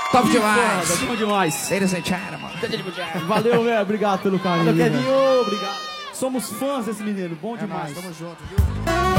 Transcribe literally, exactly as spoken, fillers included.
Top Que demais. foda, bom demais. Ladies and gentlemen. Valeu, velho. Obrigado pelo carinho. Valeu, velho. Kevinho, obrigado. Somos fãs desse menino. Bom É demais. nóis, tamo junto, viu?